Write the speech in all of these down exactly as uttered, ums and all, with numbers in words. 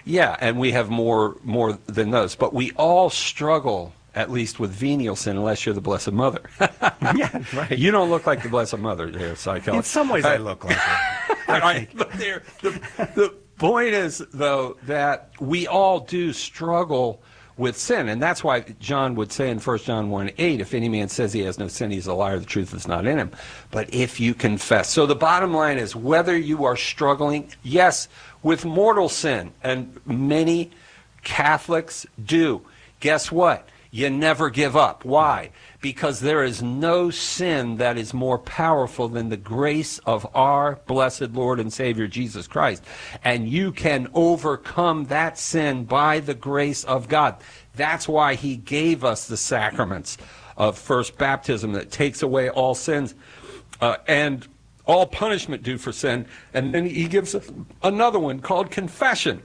Yeah, and we have more more than those. But we all struggle, at least with venial sin, unless you're the Blessed Mother. Yeah, right. You don't look like the Blessed Mother there, psychologist. In some ways, uh, I look like her. I, but there, the, the point is, though, that we all do struggle with sin. And that's why John would say in First John one eight, if any man says he has no sin, he's a liar, the truth is not in him. But if you confess. So the bottom line is, whether you are struggling, yes, with mortal sin, and many Catholics do, guess what? You never give up. Why? Because there is no sin that is more powerful than the grace of our blessed Lord and Savior Jesus Christ. And you can overcome that sin by the grace of God. That's why he gave us the sacraments of first baptism that takes away all sins uh, and all punishment due for sin. And then he gives us another one called confession.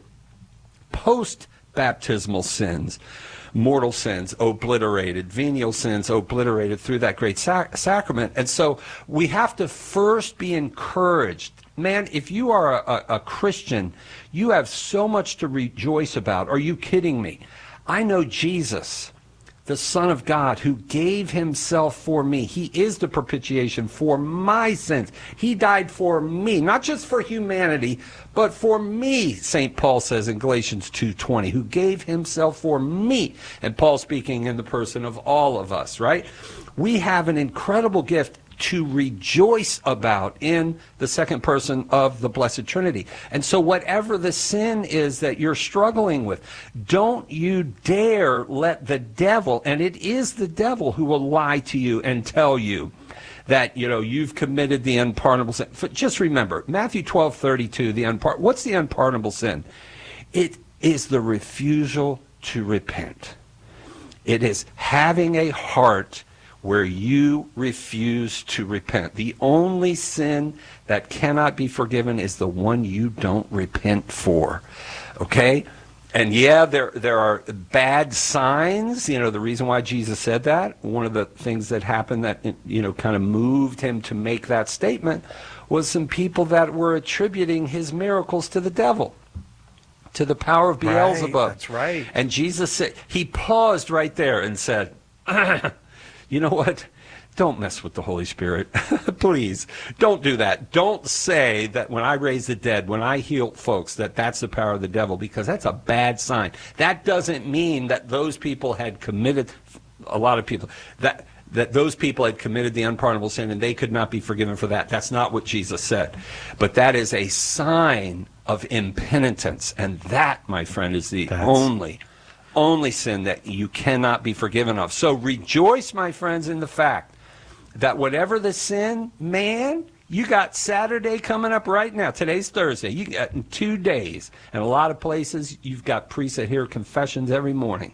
Post-baptismal sins, mortal sins obliterated, venial sins obliterated through that great sac sacrament. And so we have to first be encouraged. Man, if you are a, a, a Christian, you have so much to rejoice about. Are you kidding me? I know Jesus, the Son of God, who gave himself for me. He is the propitiation for my sins. He died for me, not just for humanity, but for me, Saint Paul says in Galatians two twenty, who gave himself for me. And Paul speaking in the person of all of us, right? We have an incredible gift to rejoice about in the second person of the Blessed Trinity. And so whatever the sin is that you're struggling with, don't you dare let the devil, and it is the devil who will lie to you and tell you that, you know, you've committed the unpardonable sin. Just remember, Matthew twelve thirty-two, the unpar- what's the unpardonable sin? It is the refusal to repent. It is having a heart where you refuse to repent. The only sin that cannot be forgiven is the one you don't repent for. Okay? And yeah, there there are bad signs. You know, the reason why Jesus said that, one of the things that happened that, you know, kind of moved him to make that statement was some people that were attributing his miracles to the devil, to the power of Beelzebub. Right, that's right. And Jesus said, he paused right there and said, you know what? Don't mess with the Holy Spirit. Please, don't do that. Don't say that when I raise the dead, when I heal folks, that that's the power of the devil, because that's a bad sign. That doesn't mean that those people had committed, a lot of people, that that those people had committed the unpardonable sin and they could not be forgiven for that. That's not what Jesus said. But that is a sign of impenitence. And that, my friend, is the That's... only only sin that you cannot be forgiven of. So rejoice, my friends, in the fact that whatever the sin, man, you got Saturday coming up right now. Today's Thursday. You got in two days. And a lot of places, you've got priests that hear confessions every morning.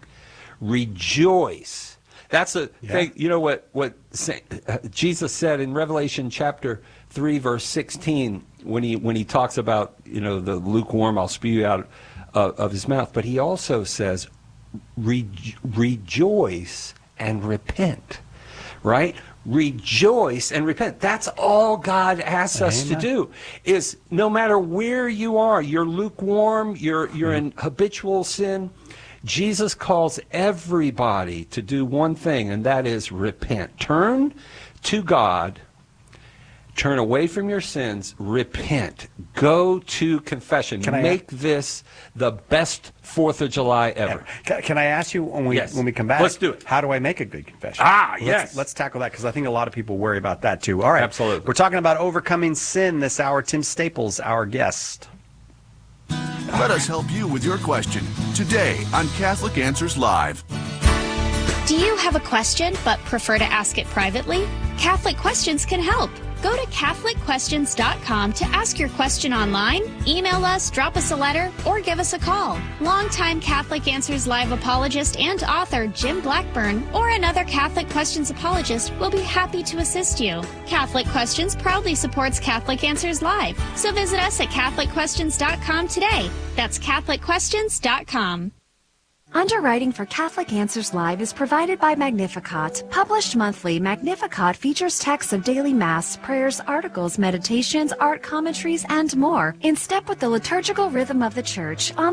Rejoice. That's a yeah. thing. You know what, what Saint, uh, Jesus said in Revelation chapter three, verse sixteen, when he, when he talks about, you know, the lukewarm, I'll spew you out uh, of his mouth. But he also says, Re rejoice and repent, right? Rejoice and repent. That's all God asks us Amen. to do, is no matter where you are, you're lukewarm, you're, you're in habitual sin, Jesus calls everybody to do one thing, and that is repent. Turn to God. Turn away from your sins, repent, go to confession. Can Make I, this the best fourth of July ever. Can, can I ask you when we yes. when we come back? Let's do it. How do I make a good confession? Ah, let's, yes. Let's tackle that, because I think a lot of people worry about that too. All right. Absolutely. We're talking about overcoming sin this hour. Tim Staples, our guest. Let us help you with your question today on Catholic Answers Live. Do you have a question but prefer to ask it privately? Catholic Questions can help. Go to Catholic Questions dot com to ask your question online, email us, drop us a letter, or give us a call. Longtime Catholic Answers Live apologist and author Jim Blackburn or another Catholic Questions apologist will be happy to assist you. Catholic Questions proudly supports Catholic Answers Live, so visit us at Catholic Questions dot com today. That's Catholic Questions dot com. Underwriting for Catholic Answers Live is provided by Magnificat. Published monthly, Magnificat features texts of daily Mass, prayers, articles, meditations, art commentaries, and more, in step with the liturgical rhythm of the Church, on